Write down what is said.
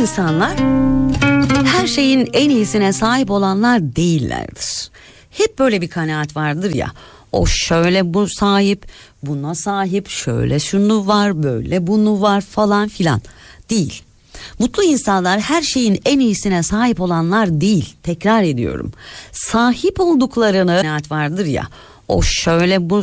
insanlar her şeyin en iyisine sahip olanlar değillerdir. Hep böyle bir kanaat vardır ya. O şöyle bu sahip, buna sahip, şöyle şunu var, böyle bunu var falan filan. Değil. Mutlu insanlar her şeyin en iyisine sahip olanlar değil. Tekrar ediyorum. Sahip olduklarını kanaat vardır ya. O şöyle bu